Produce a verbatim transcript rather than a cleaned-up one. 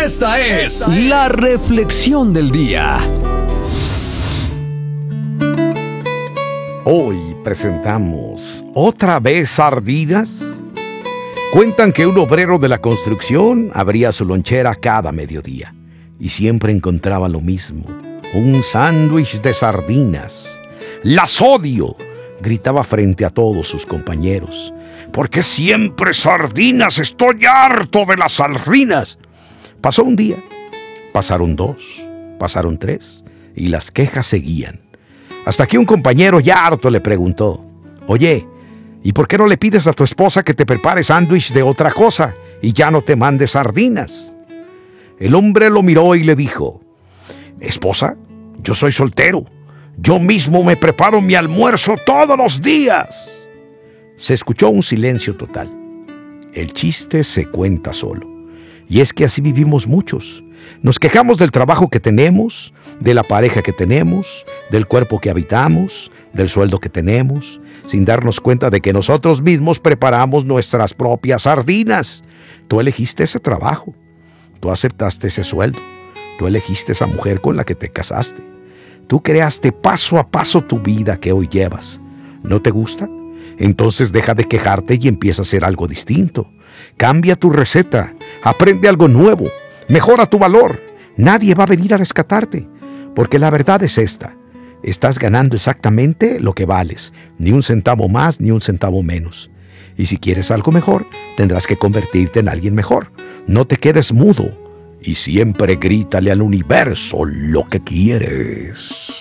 Esta es la reflexión del día. Hoy presentamos ¿otra vez sardinas? Cuentan que un obrero de la construcción abría su lonchera cada mediodía y siempre encontraba lo mismo, un sándwich de sardinas. ¡Las odio!, gritaba frente a todos sus compañeros. ¿Por qué siempre sardinas? ¡Estoy harto de las sardinas! Pasó un día, pasaron dos, pasaron tres, y las quejas seguían. Hasta que un compañero ya harto le preguntó: «Oye, ¿y por qué no le pides a tu esposa que te prepare sándwich de otra cosa y ya no te mande sardinas?» El hombre lo miró y le dijo: «Esposa, yo soy soltero. Yo mismo me preparo mi almuerzo todos los días». Se escuchó un silencio total. El chiste se cuenta solo. Y es que así vivimos muchos. Nos quejamos del trabajo que tenemos, de la pareja que tenemos, del cuerpo que habitamos, del sueldo que tenemos, sin darnos cuenta de que nosotros mismos preparamos nuestras propias sardinas. Tú elegiste ese trabajo. Tú aceptaste ese sueldo. Tú elegiste esa mujer con la que te casaste. Tú creaste paso a paso tu vida que hoy llevas. ¿No te gusta? Entonces deja de quejarte y empieza a hacer algo distinto. Cambia tu receta, aprende algo nuevo, mejora tu valor. Nadie va a venir a rescatarte, porque la verdad es esta: estás ganando exactamente lo que vales, ni un centavo más ni un centavo menos. Y si quieres algo mejor, tendrás que convertirte en alguien mejor. No te quedes mudo y siempre grítale al universo lo que quieres.